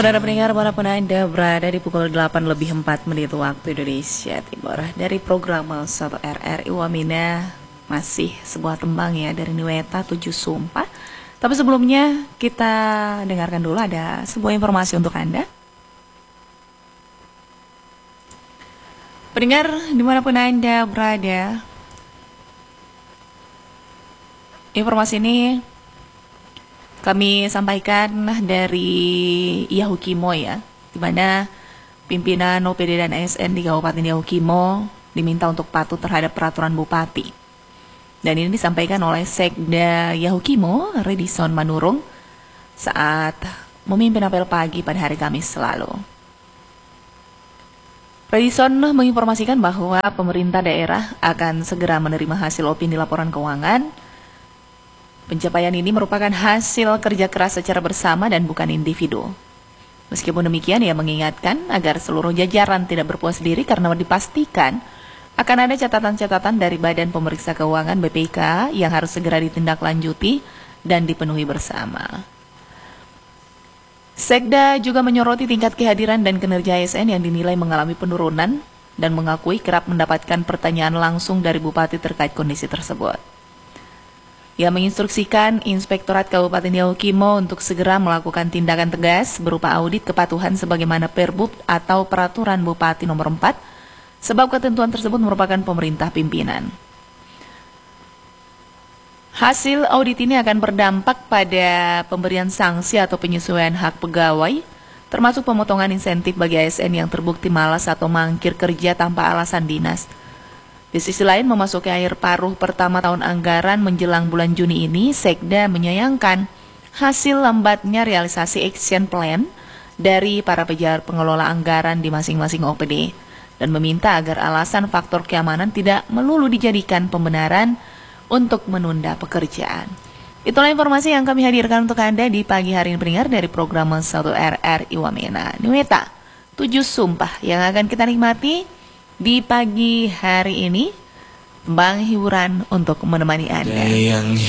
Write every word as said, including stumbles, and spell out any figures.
Saudara pendengar, walaupun Anda berada di pukul delapan lebih empat menit waktu Indonesia Timur, dari program satu R R I Wamena masih sebuah tembang ya dari Niweta Tujuh Sumpah. Tapi sebelumnya kita dengarkan dulu ada sebuah informasi untuk Anda. Pendengar dimanapun Anda berada, informasi ini kami sampaikan dari Yahukimo ya, di mana pimpinan O P D dan A S N di Kabupaten Yahukimo diminta untuk patuh terhadap peraturan Bupati. Dan ini disampaikan oleh Sekda Yahukimo, Redison Manurung, saat memimpin apel pagi pada hari Kamis lalu. Redison menginformasikan bahwa pemerintah daerah akan segera menerima hasil opini laporan keuangan. Pencapaian ini merupakan hasil kerja keras secara bersama dan bukan individu. Meskipun demikian, ia mengingatkan agar seluruh jajaran tidak berpuas diri karena dipastikan akan ada catatan-catatan dari Badan Pemeriksa Keuangan B P K yang harus segera ditindaklanjuti dan dipenuhi bersama. Sekda juga menyoroti tingkat kehadiran dan kinerja A S N yang dinilai mengalami penurunan dan mengakui kerap mendapatkan pertanyaan langsung dari Bupati terkait kondisi tersebut. Ia menginstruksikan Inspektorat Kabupaten Yahukimo untuk segera melakukan tindakan tegas berupa audit kepatuhan sebagaimana Perbub atau Peraturan Bupati nomor empat, sebab ketentuan tersebut merupakan pemerintah pimpinan. Hasil audit ini akan berdampak pada pemberian sanksi atau penyesuaian hak pegawai, termasuk pemotongan insentif bagi A S N yang terbukti malas atau mangkir kerja tanpa alasan dinas. Di sisi lain, memasuki akhir paruh pertama tahun anggaran menjelang bulan Juni ini, Sekda menyayangkan hasil lambatnya realisasi action plan dari para pejabat pengelola anggaran di masing-masing O P D dan meminta agar alasan faktor keamanan tidak melulu dijadikan pembenaran untuk menunda pekerjaan. Itulah informasi yang kami hadirkan untuk Anda di pagi hari ini pendengar dari program satu R R I Wamena Niweta Tujuh Sumpah yang akan kita nikmati di pagi hari ini, tembang hiburan untuk menemani Anda.